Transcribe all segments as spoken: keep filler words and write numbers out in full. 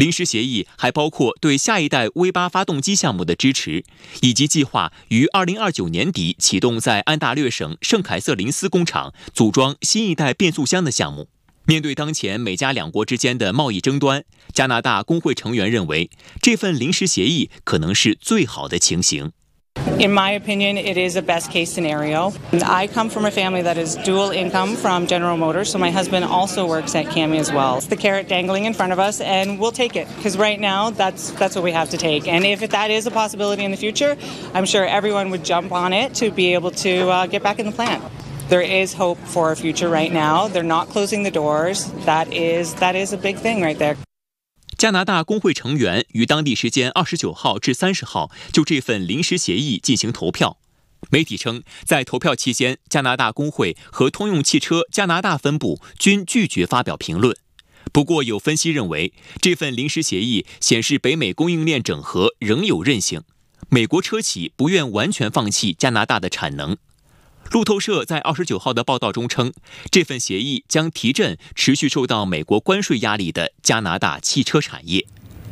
临时协议还包括对下一代 V 八 发动机项目的支持，以及计划于二零二九年底启动在安大略省圣凯瑟琳斯工厂组装新一代变速箱的项目。面对当前美加两国之间的贸易争端，加拿大工会成员认为，这份临时协议可能是最好的情形。 In my opinion, it is a best case scenario. I come from a family that is dual income from General Motors, so my husband also works at C A M I as well. It's the carrot dangling in front of us, and we'll take it, because right now that's that's what we have to take. And if that is a possibility in the future, I'm sure everyone would jump on it to be able to uh, get back in the plant. There is hope for a future right now. They're not closing the doors. That is that is a big thing right there. 加拿大工会成员于当地时间二十九号至三十号就这份临时协议进行投票。媒体称，在投票期间，加拿大工会和通用汽车加拿大分部均拒绝发表评论。不过，有分析认为，这份临时协议显示北美供应链整合仍有韧性，美国车企不愿完全放弃加拿大的产能。路透社在二十九号的报道中称，这份协议将提振持续受到美国关税压力的加拿大汽车产业。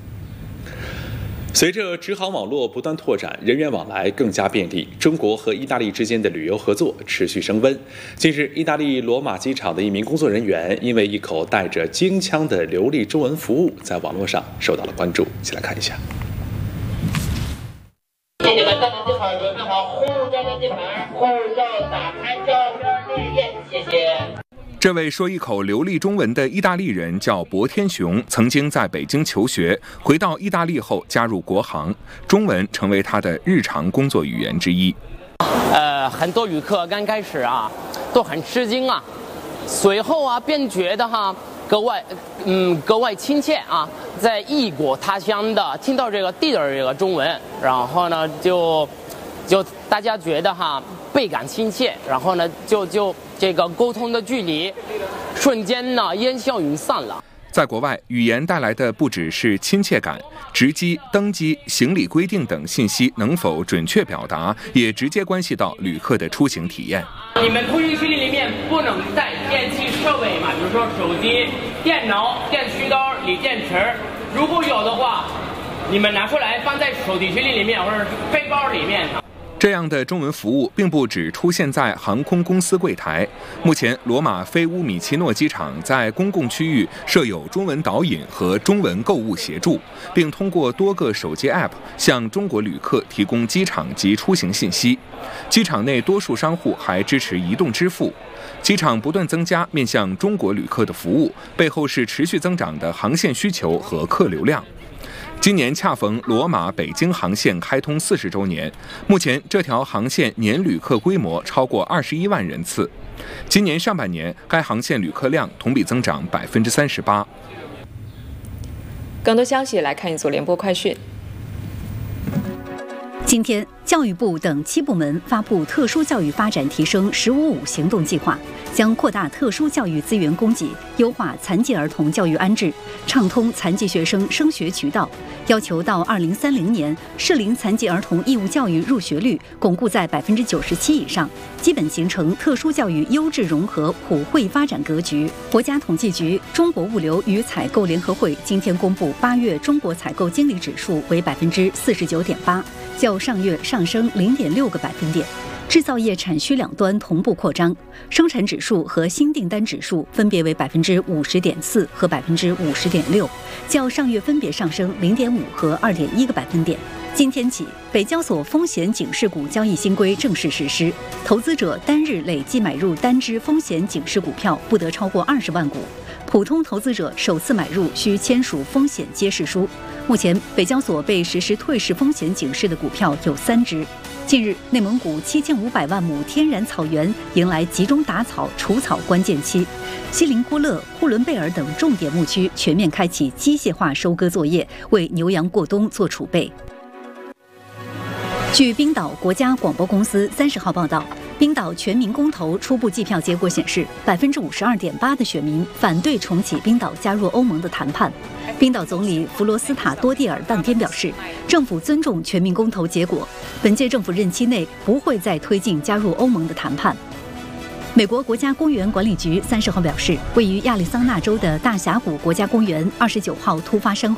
随着直航网络不断拓展，人员往来更加便利，中国和意大利之间的旅游合作持续升温。近日，意大利罗马机场的一名工作人员因为一口带着京腔的流利中文服务，在网络上受到了关注。一起来看一下。 谢谢们，大家地盘准备好，护照的地盘，护照打开照片列印，谢谢。 这位说一口流利中文的意大利人叫博天雄，曾经在北京求学，回到意大利后加入国航，中文成为他的日常工作语言之一。 呃，很多旅客刚开始啊都很吃惊啊，随后啊便觉得哈格外嗯格外亲切啊，在异国他乡的听到这个地道这个中文，然后呢就就大家觉得哈倍感亲切，然后呢就就这个沟通的距离瞬间呢烟消云散了。 在国外，语言带来的不只是亲切感，值机、登机、行李规定等信息能否准确表达，也直接关系到旅客的出行体验。 你们通讯区里面不能带电器设备嘛，比如说手机、电脑、电驱刀、锂电池，如果有的话，你们拿出来放在手提行李里面或者是背包里面。 这样的中文服务并不只出现在航空公司柜台。目前，罗马菲乌米奇诺机场在公共区域设有中文导引和中文购物协助，并通过多个手机 App 向中国旅客提供机场及出行信息。机场内多数商户还支持移动支付。机场不断增加面向中国旅客的服务，背后是持续增长的航线需求和客流量。今年恰逢罗马北京航线开通四十周年，目前这条航线年旅客规模超过二十一万人次。今年上半年，该航线旅客量同比增长百分之三十八。 更多消息来看一组联播快讯。 今天，教育部等七部门发布特殊教育发展提升“十五五”行动计划，将扩大特殊教育资源供给，优化残疾儿童教育安置，畅通残疾学生升学渠道。要求到二零三零年，适龄残疾儿童义务教育入学率巩固在百分之九十七以上，基本形成特殊教育优质融合普惠发展格局。国家统计局中国物流与采购联合会今天公布，八月中国采购经理指数为百分之四十九点八。较上月上升零点六个百分点，制造业产需两端同步扩张，生产指数和新订单指数分别为百分之五十点四和百分之五十点六，较上月分别上升零点五和二点一个百分点。今天起，北交所风险警示股交易新规正式实施，投资者单日累计买入单只风险警示股票不得超过二十万股，普通投资者首次买入需签署风险揭示书。目前，北交所被实施退市风险警示的股票有三只。近日，内蒙古七千五百万亩天然草原迎来集中打草、除草关键期，锡林郭勒、呼伦贝尔等重点牧区全面开启机械化收割作业，为牛羊过冬做储备。据冰岛国家广播公司三十号报道，冰岛全民公投初步计票结果显示，百分之五十二点八的选民反对重启冰岛加入欧盟的谈判。冰岛总理弗罗斯塔多蒂尔当天表示，政府尊重全民公投结果，本届政府任期内不会再推进加入欧盟的谈判。美国国家公园管理局三十号表示，位于亚利桑那州的大峡谷国家公园二十九号突发山